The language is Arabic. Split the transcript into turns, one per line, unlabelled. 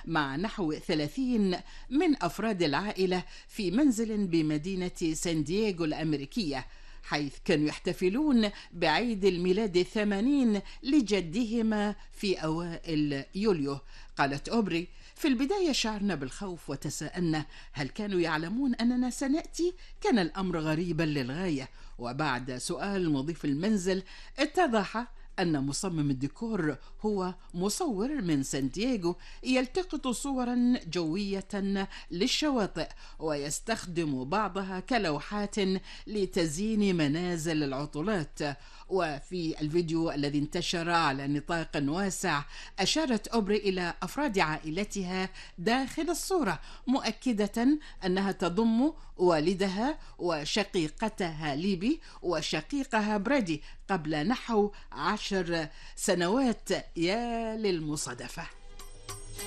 مع نحو 30 من أفراد العائلة في منزل بمدينة سان دييغو الأمريكية، حيث كانوا يحتفلون بعيد الميلاد 80 لجدهما في أوائل يوليو. قالت أوبري: في البداية شعرنا بالخوف وتساءلنا هل كانوا يعلمون أننا سنأتي؟ كان الأمر غريبا للغاية، وبعد سؤال مضيف المنزل اتضح أن مصمم الديكور هو مصور من سان دييغو يلتقط صورا جوية للشواطئ ويستخدم بعضها كلوحات لتزيين منازل العطلات. وفي الفيديو الذي انتشر على نطاق واسع أشارت أوبري إلى أفراد عائلتها داخل الصورة، مؤكدة أنها تضم والدها وشقيقتها ليبي وشقيقها برادي قبل نحو 10 سنوات. يا للمصادفة.